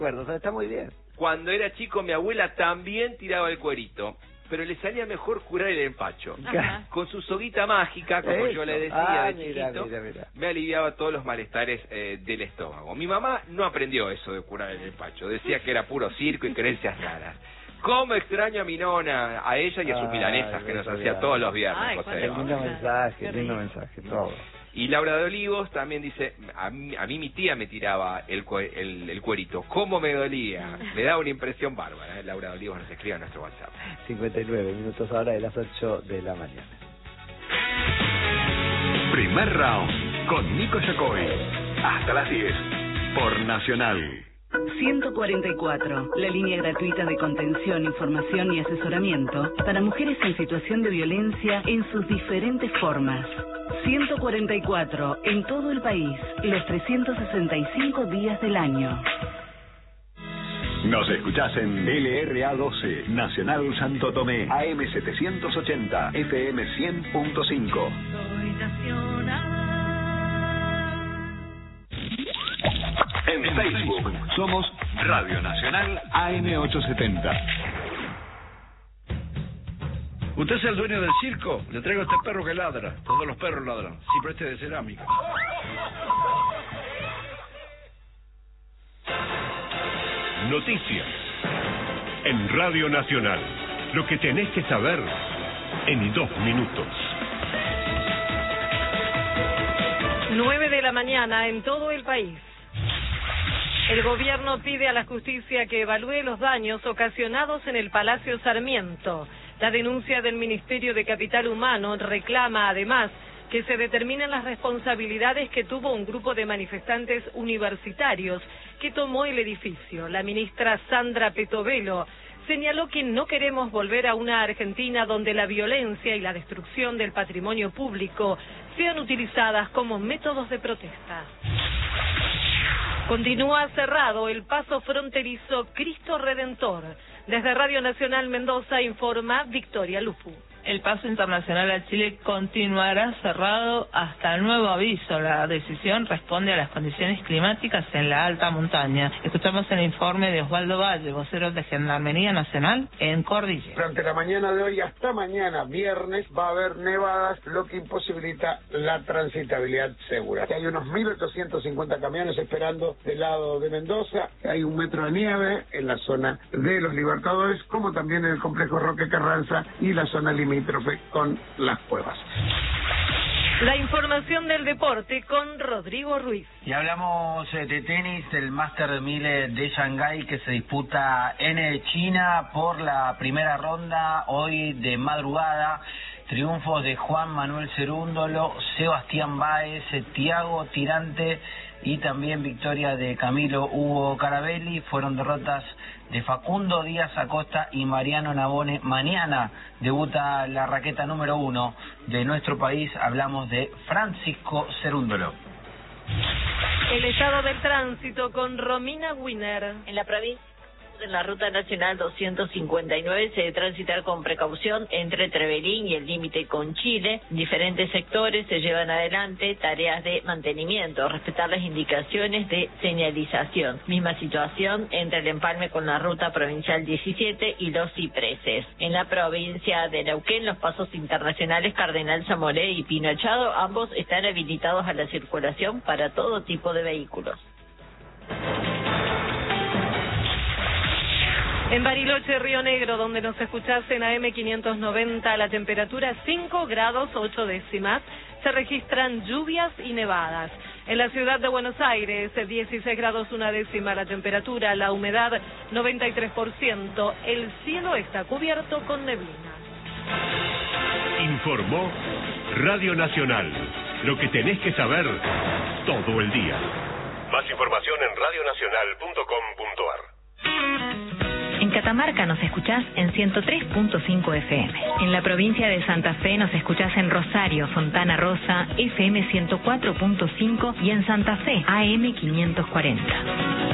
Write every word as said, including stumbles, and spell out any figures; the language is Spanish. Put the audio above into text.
Bueno, o sea, está muy bien. Cuando era chico, mi abuela también tiraba el cuerito, pero le salía mejor curar el empacho. Ajá. Con su soguita mágica, como Eso. yo le decía Ah, de mira, chiquito, mira, mira. me aliviaba todos los malestares eh, del estómago. Mi mamá no aprendió eso de curar el empacho, decía que era puro circo y creencias raras. ¿Cómo extraño a mi nona, a ella y a sus Ay, milanesas que nos mira. hacía todos los viernes, Ay, José? cuánto Lindo mensaje, Qué lindo rico. mensaje, todo. Y Laura de Olivos también dice, a mí, a mí mi tía me tiraba el, cue- el, el cuerito, ¿cómo me dolía? Me da una impresión bárbara, ¿eh? Laura de Olivos nos escribe a nuestro WhatsApp. cincuenta y nueve minutos ahora de las ocho de la mañana. Primer round con Nico Yacoy. Hasta las diez por Nacional. ciento cuarenta y cuatro, la línea gratuita de contención, información y asesoramiento para mujeres en situación de violencia en sus diferentes formas. ciento cuarenta y cuatro, en todo el país, los trescientos sesenta y cinco días del año. Nos escuchás en L R A doce, Nacional Santo Tomé, A M setecientos ochenta, F M cien punto cinco. En Facebook somos Radio Nacional A M ochocientos setenta. ¿Usted es el dueño del circo? Le traigo este perro que ladra. Todos los perros ladran. Sí, pero este es de cerámica. Noticias en Radio Nacional. Lo que tenés que saber en dos minutos. nueve de la mañana en todo el país. El gobierno pide a la justicia que evalúe los daños ocasionados en el Palacio Sarmiento. La denuncia del Ministerio de Capital Humano reclama además que se determinen las responsabilidades que tuvo un grupo de manifestantes universitarios que tomó el edificio. La ministra Sandra Petovelo señaló que no queremos volver a una Argentina donde la violencia y la destrucción del patrimonio público sean utilizadas como métodos de protesta. Continúa cerrado el paso fronterizo Cristo Redentor. Desde Radio Nacional Mendoza informa Victoria Lupu. El paso internacional a Chile continuará cerrado hasta nuevo aviso. La decisión responde a las condiciones climáticas en la alta montaña. Escuchamos el informe de Osvaldo Valle, vocero de Gendarmería Nacional en Cordillera. Durante la mañana de hoy hasta mañana, viernes, va a haber nevadas, lo que imposibilita la transitabilidad segura. Hay unos mil ochocientos cincuenta camiones esperando del lado de Mendoza. Hay un metro de nieve en la zona de los Libertadores, como también en el complejo Roque Carranza y la zona limítrofe con las cuevas. La información del deporte con Rodrigo Ruiz. Y hablamos eh, de tenis, del Master mil de Shanghái que se disputa en China por la primera ronda hoy de madrugada. Triunfos de Juan Manuel Cerúndolo, Sebastián Báez, Thiago Tirante y también victoria de Camilo Hugo Carabelli. Fueron derrotas de Facundo Díaz Acosta y Mariano Navone. Mañana debuta la raqueta número uno de nuestro país. Hablamos de Francisco Cerúndolo. El estado del tránsito con Romina Wiener. En la provincia, en la ruta nacional doscientos cincuenta y nueve se debe transitar con precaución entre Trevelín y el límite con Chile. En diferentes sectores se llevan adelante tareas de mantenimiento, respetar las indicaciones de señalización. Misma situación entre el empalme con la ruta provincial diecisiete y los cipreses. En la provincia de Neuquén, los pasos internacionales Cardenal Zamoré y Pinochado, ambos están habilitados a la circulación para todo tipo de vehículos. En Bariloche, Río Negro, donde nos escuchás en A M quinientos noventa, la temperatura cinco grados ocho décimas. Se registran lluvias y nevadas. En la ciudad de Buenos Aires, dieciséis grados una décima la temperatura, la humedad noventa y tres por ciento. El cielo está cubierto con neblina. Informó Radio Nacional. Lo que tenés que saber todo el día. Más información en radio nacional punto com punto a r. En Catamarca nos escuchás en ciento tres punto cinco F M. En la provincia de Santa Fe nos escuchás en Rosario, Fontana Rosa, F M ciento cuatro punto cinco y en Santa Fe, A M quinientos cuarenta.